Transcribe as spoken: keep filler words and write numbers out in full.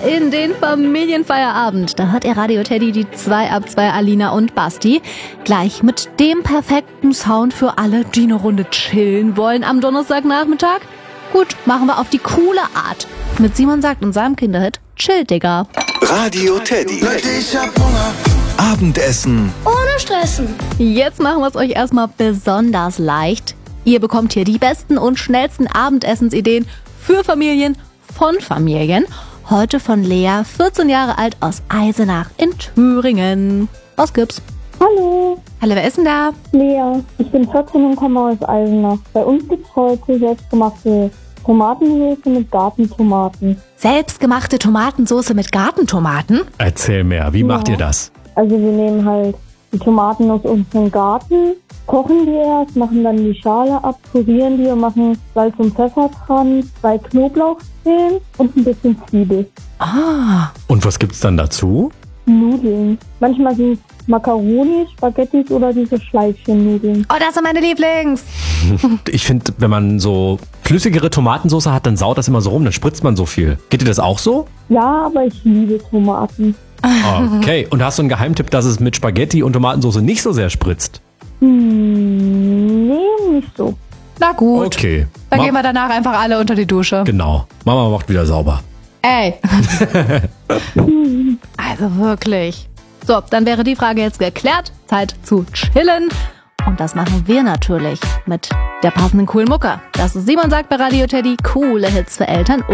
in den Familienfeierabend. Da hört ihr Radio Teddy, die zwei ab zwei Alina und Basti. Gleich mit dem perfekten Sound für alle, die eine Runde chillen wollen am Donnerstagnachmittag. Gut, machen wir auf die coole Art. Mit Simon Sagt und seinem Kinderhit Chill, Digga. Radio Teddy. Abendessen ohne Stressen. Jetzt machen wir es euch erstmal besonders leicht. Ihr bekommt hier die besten und schnellsten Abendessensideen für Familien von Familien. Heute von Lea, vierzehn Jahre alt, aus Eisenach in Thüringen. Was gibt's? Hallo, Hallo, wer ist denn da? Lea. Ich bin vierzehn und komme aus Eisenach. Bei uns gibt's heute selbstgemachte Tomatensauce mit Gartentomaten. Selbstgemachte Tomatensauce mit Gartentomaten? Erzähl mehr, wie macht Ja. ihr das? Also wir nehmen halt die Tomaten aus unserem Garten, kochen die erst, machen dann die Schale ab, pürieren die und machen Salz und Pfeffer dran, zwei Knoblauchzehen und ein bisschen Zwiebel. Ah, Und was gibt's dann dazu? Nudeln. Manchmal sind es Macaroni, Spaghettis oder diese Schleifchennudeln. oh, das sind meine Lieblings. Ich finde, wenn man so flüssigere Tomatensauce hat, dann saut das immer so rum, dann spritzt man so viel. Geht dir das auch so? Ja, aber ich liebe Tomaten. Okay, und hast du einen Geheimtipp, dass es mit Spaghetti und Tomatensauce nicht so sehr spritzt? Hm, nee, nicht so. Na gut, Okay. dann Ma- gehen wir danach einfach alle unter die Dusche. Genau. Mama macht wieder sauber. Ey. Also wirklich. So, dann wäre die Frage jetzt geklärt. Zeit zu chillen. Und das machen wir natürlich mit der passenden coolen Mucke. Das ist Simon Sagt bei Radio Teddy. Coole Hits für Eltern